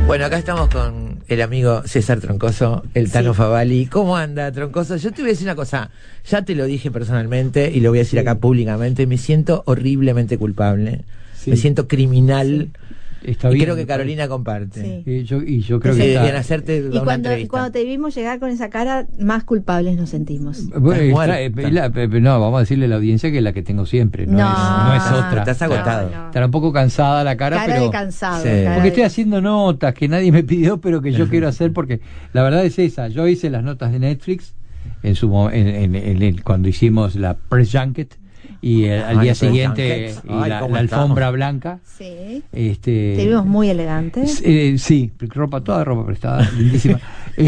Bueno, acá estamos con el amigo César Troncoso, el Tano Favali. ¿Cómo anda, Troncoso? Yo te voy a decir una cosa, ya te lo dije personalmente y lo voy a decir acá públicamente, me siento horriblemente culpable, me siento criminal. Está bien, creo que Carolina comparte. Sí. Yo creo que bien hacerte una entrevista. Y cuando te vimos llegar con esa cara, más culpables nos sentimos. Bueno, no, vamos a decirle a la audiencia que es la que tengo siempre, no es otra. Estás agotado. Está un poco cansada la cara, pero de cansado. Sí. Porque estoy haciendo notas que nadie me pidió, pero que yo quiero hacer, porque la verdad es esa. Yo hice las notas de Netflix cuando hicimos la press junket. Y al día siguiente la alfombra blanca. Sí. Te vimos muy elegantes. Sí, toda ropa prestada, lindísima.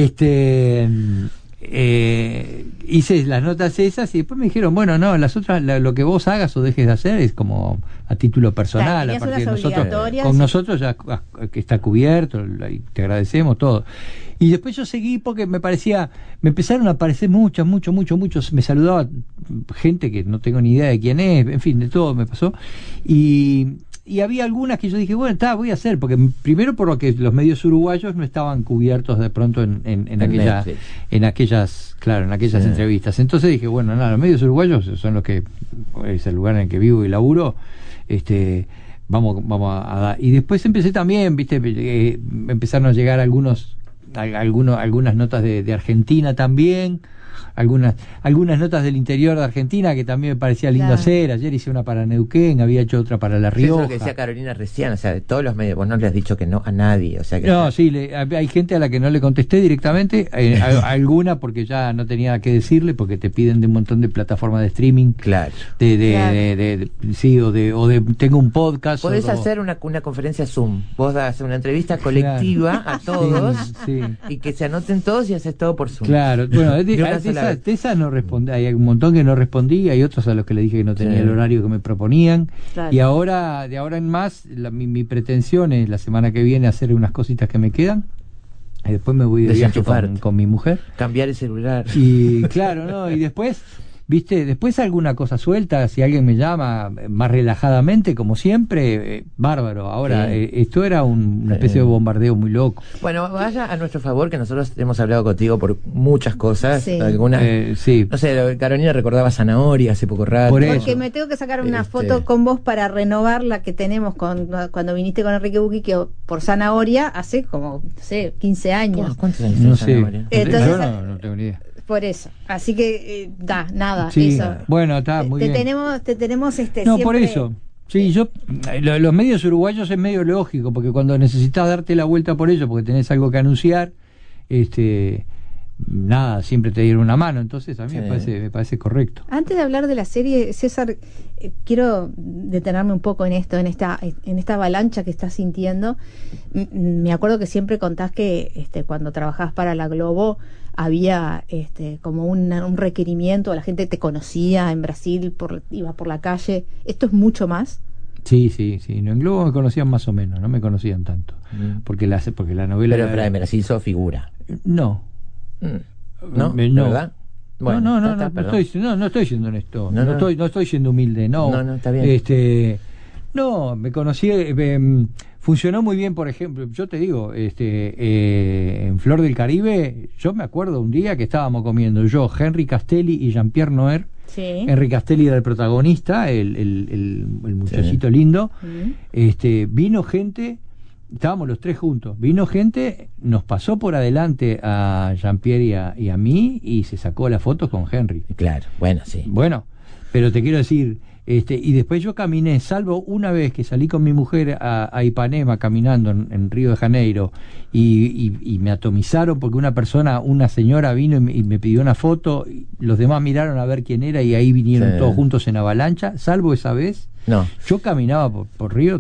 Hice las notas esas y después me dijeron, bueno, no, las otras, lo que vos hagas o dejes de hacer es como a título personal, claro, a partir de nosotros, con nosotros ya que está cubierto, y te agradecemos todo. Y después yo seguí porque me empezaron a aparecer muchos, me saludaba gente que no tengo ni idea de quién es, en fin, de todo me pasó. Y había algunas que yo dije, bueno, voy a hacer, porque primero por lo que los medios uruguayos no estaban cubiertos de pronto en aquellas entrevistas. Entonces dije, bueno, nada, los medios uruguayos son los que es el lugar en el que vivo y laburo, vamos a dar. Y después empecé también, empezaron a llegar algunas notas de Argentina también. Algunas notas del interior de Argentina que también me parecía lindo hacer. Ayer hice una para Neuquén, había hecho otra para La Rioja. Eso es lo que decía Carolina recién, o sea, de todos los medios, vos no le has dicho que no a nadie, o sea que no, sí, hay gente a la que no le contesté directamente, alguna porque ya no tenía que decirle, porque te piden de un montón de plataformas de streaming, claro, tengo un podcast. Podés hacer una conferencia Zoom, vos das una entrevista colectiva a todos, y que se anoten todos y haces todo por Zoom. Claro, bueno, de esas no respondí, hay un montón que no respondí, hay otros a los que le dije que no tenía el horario que me proponían, y de ahora en más mi pretensión es la semana que viene hacer unas cositas que me quedan, y después me voy de viaje con mi mujer, cambiar el celular, y claro, no, y después después alguna cosa suelta, si alguien me llama más relajadamente, como siempre, bárbaro. Ahora, esto era una especie de bombardeo muy loco. Bueno, vaya a nuestro favor, que nosotros hemos hablado contigo por muchas cosas. Algunas, no sé, Carolina recordaba Zanahoria hace poco rato. Porque me tengo que sacar una foto con vos para renovar la que tenemos cuando viniste con Enrique Bucchi, que por Zanahoria hace como, no sé, 15 años. ¿Cuántos años no sé. Zanahoria? Entonces, yo no tengo ni idea. Por eso, así que nada, sí, eso. Bueno, está muy bien. Te tenemos no, siempre... por eso. Sí, los medios uruguayos es medio lógico, porque cuando necesitas darte la vuelta por ello, porque tenés algo que anunciar, nada, siempre te dieron una mano, entonces a mí me parece correcto. Antes de hablar de la serie, César, quiero detenerme un poco en esto, en esta avalancha que estás sintiendo. Me acuerdo que siempre contás que cuando trabajabas para la Globo había como un requerimiento, la gente te conocía en Brasil, iba por la calle. ¿Esto es mucho más? Sí, en Globo me conocían más o menos, no me conocían tanto, porque la novela... Pero en Brasil sos figura. No, ¿verdad? Bueno, no estoy siendo honesto, no estoy siendo humilde, no, está bien. No, me conocí, funcionó muy bien, por ejemplo, yo te digo, en Flor del Caribe, yo me acuerdo un día que estábamos comiendo yo, Henry Castelli y Jean-Pierre Noer. Sí. Henry Castelli era el protagonista, el muchachito lindo. Vino gente, estábamos los tres juntos, vino gente, nos pasó por adelante a Jean-Pierre y a mí, y se sacó las fotos con Henry. Claro, bueno, pero te quiero decir, y después yo caminé, salvo una vez que salí con mi mujer a Ipanema caminando en Río de Janeiro, y me atomizaron porque una señora vino y me pidió una foto, y los demás miraron a ver quién era, y ahí vinieron todos juntos en avalancha, salvo esa vez. Yo caminaba por Río